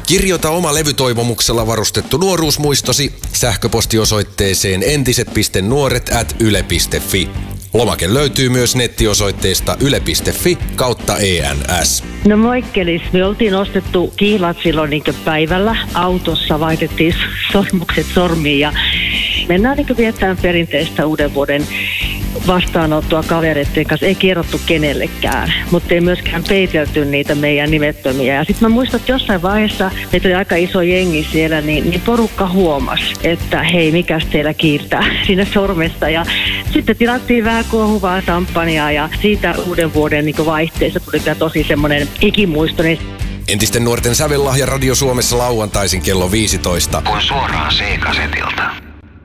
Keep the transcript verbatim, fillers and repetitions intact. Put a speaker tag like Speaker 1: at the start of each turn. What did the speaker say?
Speaker 1: Kirjoita oma levytoivomuksella varustettu nuoruusmuistosi sähköpostiosoitteeseen entiset piste nuoret ät yle piste fi. Lomake löytyy myös nettiosoitteesta yle piste fi kautta E N S.
Speaker 2: No moikkelis, me oltiin ostettu kihlat silloin niin päivällä. Autossa vaihdettiin sormukset sormiin ja mennään niin viettämään perinteistä uuden vuoden vastaanottoa kavereiden kanssa. Ei kerrottu kenellekään, mutta ei myöskään peitelty niitä meidän nimettömiä. Ja sitten mä muistan, että jossain vaiheessa, meitä oli aika iso jengi siellä, niin, niin porukka huomasi, että hei, mikäs teillä kiirtää siinä sormesta. Ja sitten tilattiin vähän kuohuvaa champagnea ja siitä uuden vuoden niin vaihteessa tuli tämä tosi semmoinen ikimuistoinen.
Speaker 1: Entisten nuorten sävellahja Radio Suomessa lauantaisin kello viisitoista.
Speaker 3: On suoraan C-kasetilta.